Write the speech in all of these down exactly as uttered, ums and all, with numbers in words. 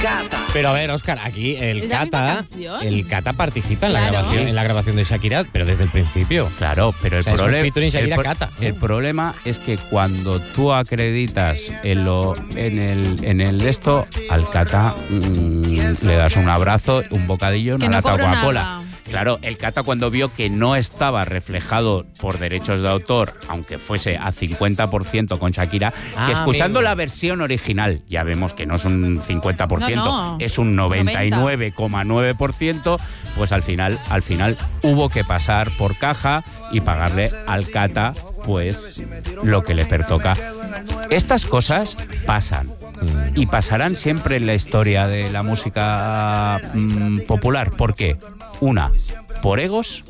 Cata. Pero a ver, Óscar, aquí el ¿Es la misma Cata, canción? el Cata participa en la Claro. grabación, en la grabación de Shakira, pero desde el principio. Claro, pero el O sea, es un problema featuring Shakira el, pro- Cata, ¿no? el problema es que cuando tú acreditas en lo en el en el esto al Cata mm, le das un abrazo, un bocadillo, Que una no lata de cobro Coca-Cola. nada. Claro, el Cata cuando vio que no estaba reflejado por derechos de autor, aunque fuese a cincuenta por ciento con Shakira, Ah, que escuchando amigo. la versión original, ya vemos que no es un cincuenta por ciento, No, no. es un noventa y nueve coma nueve por ciento, pues al final, al final hubo que pasar por caja y pagarle al Cata pues lo que le pertoca. Estas cosas pasan y pasarán siempre en la historia de la música mm, popular. ¿Por qué? Una, por egos,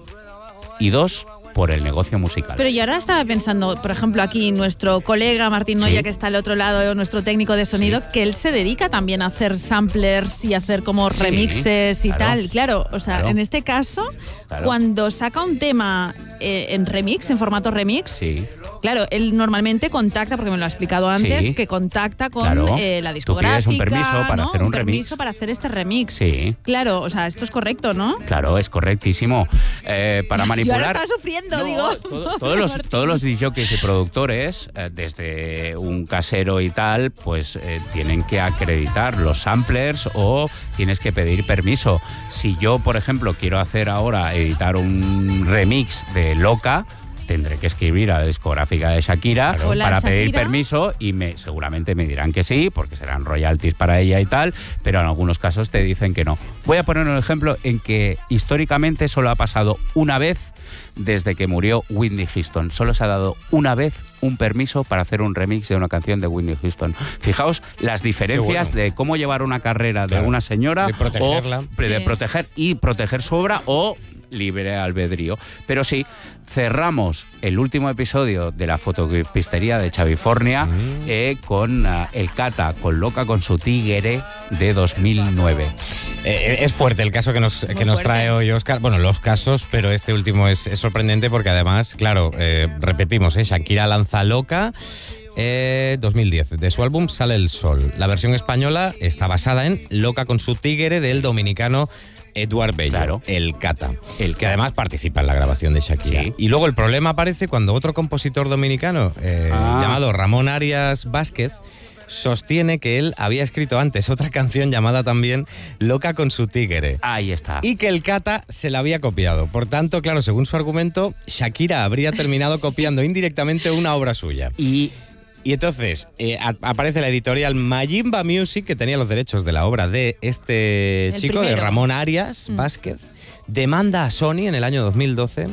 y dos, por el negocio musical. Pero yo ahora estaba pensando, por ejemplo, aquí nuestro colega Martín Sí. Noya, que está al otro lado, nuestro técnico de sonido, Sí. que él se dedica también a hacer samplers y hacer como Sí, remixes y claro, tal. Claro, o sea, claro. en este caso, Claro. cuando saca un tema eh, en remix, en formato remix, Sí. claro, él normalmente contacta, porque me lo ha explicado antes, Sí. que contacta con Claro. eh, la Tú discográfica. pides un permiso para ¿no? hacer un permiso remix. para hacer este remix. Sí. Claro, o sea, esto es correcto, ¿no? Claro, es correctísimo. Eh, para Yo manipular... ahora estaba sufriendo, No, digo. todo- todos los todos los disjockeys y productores, eh, desde un casero y tal, pues eh, tienen que acreditar los samplers o tienes que pedir permiso. Si yo, por ejemplo, quiero hacer ahora, editar un remix de Loca, tendré que escribir a la discográfica de Shakira Claro. Hola, para pedir Shakira. permiso y me seguramente me dirán que sí, porque serán royalties para ella y tal, pero en algunos casos te dicen que no. Voy a poner un ejemplo en que históricamente solo ha pasado una vez desde que murió Whitney Houston. Solo se ha dado una vez un permiso para hacer un remix de una canción de Whitney Houston. Fijaos las diferencias bueno. de cómo llevar una carrera Claro. de una señora De protegerla. o de Sí. proteger y proteger su obra o libre albedrío. Pero sí, cerramos el último episodio de la fotopistería de Chavifornia Mm. eh, con uh, el Cata, con Loca con su tigre de dos mil nueve. Eh, es fuerte el caso que nos, Muy que nos fuerte. trae hoy Óscar. Bueno, los casos, pero este último es, es sorprendente porque además, claro, eh, repetimos, ¿eh? Shakira lanza Loca eh, dos mil diez. De su álbum Sale el Sol. La versión española está basada en Loca con su tigre del dominicano Eduard Bello, Claro. el Cata, El que además participa en la grabación de Shakira. Sí. Y luego el problema aparece cuando otro compositor dominicano eh, Ah. llamado Ramón Arias Vázquez sostiene que él había escrito antes otra canción llamada también Loca con su tigre. Ahí está. Y que el Cata se la había copiado. Por tanto, claro, según su argumento, Shakira habría terminado copiando indirectamente una obra suya. Y Y entonces eh, a- aparece la editorial Mayimba Music, que tenía los derechos de la obra de este El chico, de primero. Ramón Arias Mm. Vázquez, demanda a Sony en el año dos mil doce.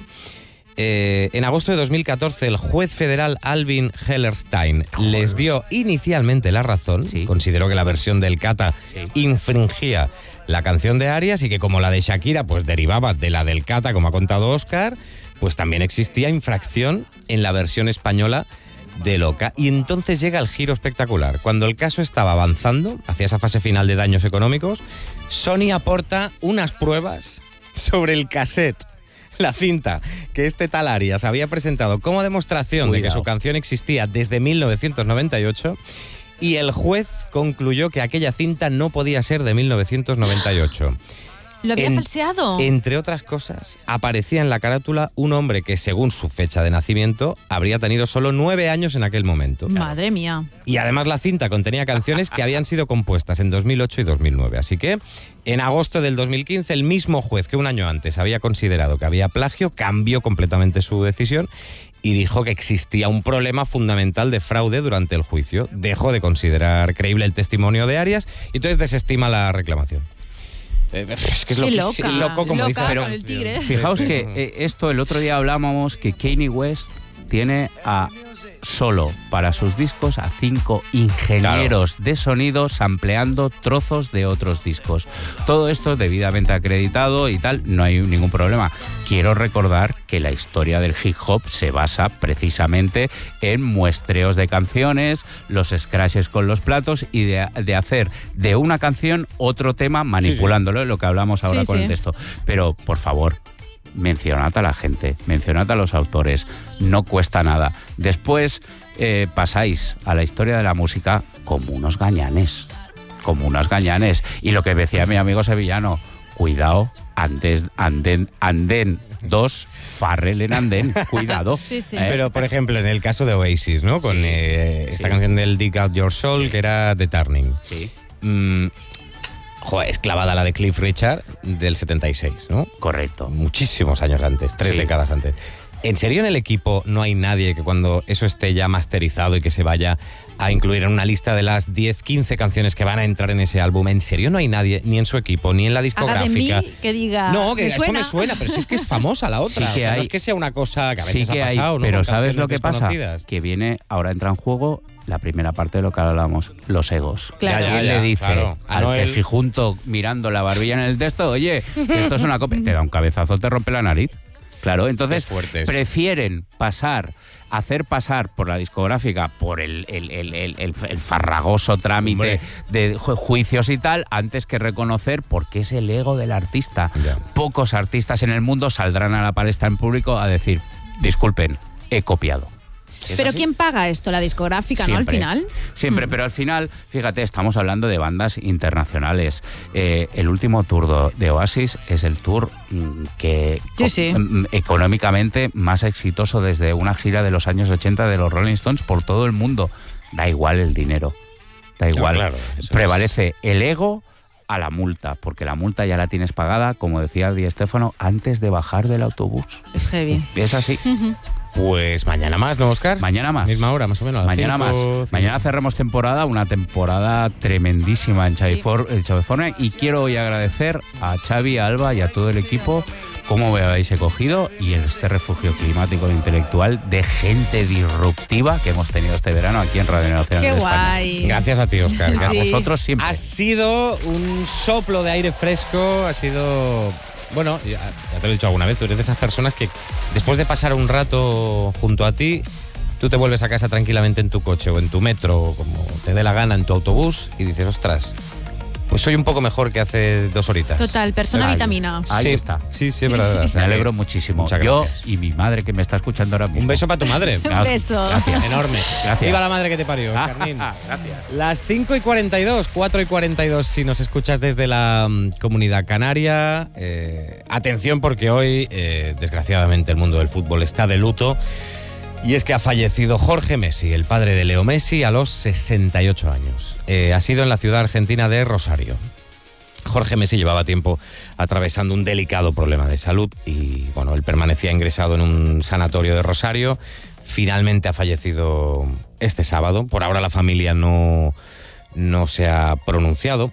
Eh, en agosto de dos mil catorce, el juez federal Alvin Hellerstein les dio inicialmente la razón. Sí. Consideró que la versión del Cata Sí. infringía la canción de Arias y que como la de Shakira pues derivaba de la del Cata, como ha contado Óscar, pues también existía infracción en la versión española de Loca. Y entonces llega el giro espectacular. Cuando el caso estaba avanzando hacia esa fase final de daños económicos, Sony aporta unas pruebas sobre el cassette, la cinta que este tal Arias había presentado como demostración de que Cuidado. su canción existía desde mil novecientos noventa y ocho, y el juez concluyó que aquella cinta no podía ser de mil novecientos noventa y ocho. ¿Lo había En- falseado? Entre otras cosas, aparecía en la carátula un hombre que, según su fecha de nacimiento, habría tenido solo nueve años en aquel momento. Madre mía. Y además la cinta contenía canciones que habían sido compuestas en dos mil ocho y dos mil nueve. Así que, en agosto del dos mil quince, el mismo juez que un año antes había considerado que había plagio cambió completamente su decisión y dijo que existía un problema fundamental de fraude durante el juicio. Dejó de considerar creíble el testimonio de Arias y entonces desestima la reclamación. Eh, Es que es, Qué loquísimo, loca, es loco, como loca dice con pero- el tigre. fijaos Sí, sí. que eh, esto el otro día hablábamos que Kanye West tiene a solo para sus discos a cinco ingenieros de sonido sampleando trozos de otros discos. Todo esto debidamente acreditado y tal, no hay ningún problema. Quiero recordar que la historia del hip hop se basa precisamente en muestreos de canciones, los scratches con los platos y de, de hacer de una canción otro tema manipulándolo, lo que hablamos ahora Sí, con sí. el texto. Pero, por favor, mencionad a la gente, mencionad a los autores, no cuesta nada. Después eh, pasáis a la historia de la música como unos gañanes. como unos gañanes. Y lo que decía mi amigo sevillano, cuidado, anden, anden, anden dos, Farrell en andén, cuidado. Sí, sí. ¿Eh? Pero, por ejemplo, en el caso de Oasis, ¿no? Con Sí, eh, esta sí. canción del Dig Out Your Soul, Sí. que era The Turning. Sí, Mm, joder, es clavada la de Cliff Richard del setenta y seis, ¿no? correcto. Muchísimos años antes, tres Sí. décadas antes. ¿En serio en el equipo no hay nadie que cuando eso esté ya masterizado y que se vaya a incluir en una lista de las diez, quince canciones que van a entrar en ese álbum, en serio no hay nadie, ni en su equipo, ni en la Haga de mí discográfica? que diga. No, que ¿me esto suena? me suena, pero sí es que es famosa la otra. Sí que O sea, hay- no es que sea una cosa que a Sí veces que ha hay, pasado, ¿no? pero Con ¿sabes lo canciones que pasa? desconocidas. Que viene, ahora entra en juego la primera parte de lo que hablábamos, los egos. Claro. Ya, ¿Quién ya, le dice claro. A al Noel. cejijunto mirando la barbilla en el texto, oye, que esto es una copia? Te da un cabezazo, te rompe la nariz. Claro, entonces Qué fuerte es. prefieren pasar, hacer pasar por la discográfica por el, el, el, el, el- el farragoso trámite Hombre. de ju- juicios y tal, antes que reconocer porque es el ego del artista. Ya. Pocos artistas en el mundo saldrán a la palestra en público a decir, disculpen, he copiado. ¿Es Pero así? ¿quién paga esto? La discográfica, ¿no? Al Siempre. final. Siempre, Mm. pero al final, fíjate, estamos hablando de bandas internacionales. Eh, el último tour do- de Oasis es el tour mm, que Sí, co- sí. mm, económicamente más exitoso desde una gira de los años ochenta de los Rolling Stones por todo el mundo. Da igual el dinero, da igual. claro, eso Prevalece el ego a la multa, porque la multa ya la tienes pagada, como decía Di Stéfano, antes de bajar del autobús. Es heavy. Es así. Ujú. Pues mañana más, ¿no, Óscar? Mañana más. Misma hora, más o menos. a las Mañana cinco, más. cinco. Mañana cerramos temporada, una temporada tremendísima en Chavifor- en Chavifornia, y quiero hoy agradecer a Xavi, a Alba y a todo el equipo cómo me habéis acogido y este refugio climático e intelectual de gente disruptiva que hemos tenido este verano aquí en Radio Nacional Qué de España. guay. Gracias a ti, Óscar. A Gracias. Sí. vosotros siempre. Ha sido un soplo de aire fresco, ha sido... Bueno, ya, ya te lo he dicho alguna vez, tú eres de esas personas que después de pasar un rato junto a ti, tú te vuelves a casa tranquilamente en tu coche o en tu metro, o como te dé la gana, en tu autobús, y dices, ostras, pues soy un poco mejor que hace dos horitas. Total, persona Ahí. vitamina. Ahí sí, está. Sí, sí, es verdad. Me alegro muchísimo. Muchas Yo gracias. y mi madre que me está escuchando ahora mismo. Un beso para tu madre. Un beso. Gracias. Enorme. Gracias. Viva la madre que te parió, Carnín. Gracias. Las cinco y cuarenta y dos, cuatro y cuarenta y dos si nos escuchas desde la mm, comunidad canaria. Eh, atención porque hoy, eh, desgraciadamente, el mundo del fútbol está de luto. Y es que ha fallecido Jorge Messi, el padre de Leo Messi, a los sesenta y ocho años. Eh, ha sido en la ciudad argentina de Rosario. Jorge Messi llevaba tiempo atravesando un delicado problema de salud y, bueno, él permanecía ingresado en un sanatorio de Rosario. Finalmente ha fallecido este sábado. Por ahora la familia no, no se ha pronunciado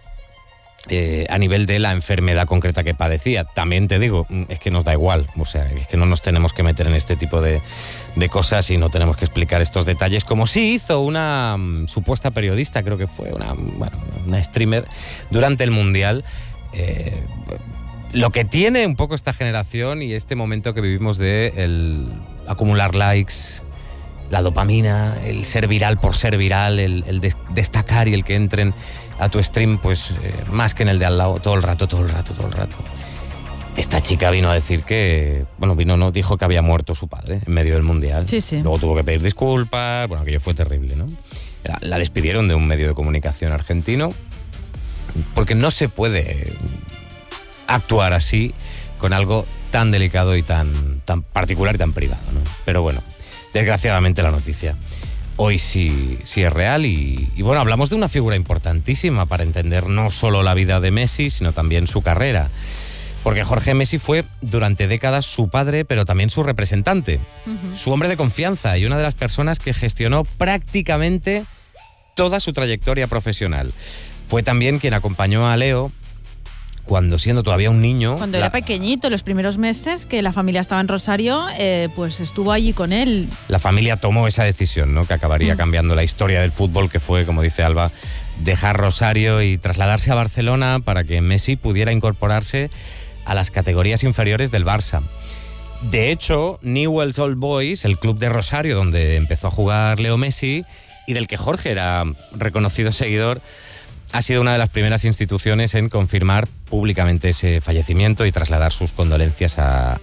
eh, a nivel de la enfermedad concreta que padecía. También te digo, es que nos da igual. O sea, es que no nos tenemos que meter en este tipo de, de cosas y no tenemos que explicar estos detalles, como sí hizo una mm, supuesta periodista, creo que fue una, bueno, una streamer, durante el Mundial. Eh, lo que tiene un poco esta generación y este momento que vivimos de el acumular likes, la dopamina, el ser viral por ser viral, el, el des- destacar y el que entren a tu stream, pues eh, más que en el de al lado, todo el rato, todo el rato, todo el rato. Esta chica vino a decir que, bueno, vino, no, dijo que había muerto su padre en medio del Mundial. Sí, sí. Luego tuvo que pedir disculpas, bueno, aquello fue terrible, ¿no? La, la despidieron de un medio de comunicación argentino porque no se puede actuar así con algo tan delicado y tan, tan particular y tan privado, ¿no? Pero bueno, desgraciadamente la noticia hoy sí, sí es real y, y bueno, hablamos de una figura importantísima para entender no solo la vida de Messi, sino también su carrera. Porque Jorge Messi fue durante décadas su padre, pero también su representante, Ujú. su hombre de confianza y una de las personas que gestionó prácticamente toda su trayectoria profesional. Fue también quien acompañó a Leo cuando, siendo todavía un niño... Cuando la- era pequeñito, los primeros meses que la familia estaba en Rosario, eh, pues estuvo allí con él. la familia tomó esa decisión, ¿no? Que acabaría Mm. cambiando la historia del fútbol, que fue, como dice Alba, dejar Rosario y trasladarse a Barcelona para que Messi pudiera incorporarse a las categorías inferiores del Barça. De hecho, Newell's Old Boys, el club de Rosario donde empezó a jugar Leo Messi y del que Jorge era reconocido seguidor, ha sido una de las primeras instituciones en confirmar públicamente ese fallecimiento y trasladar sus condolencias a,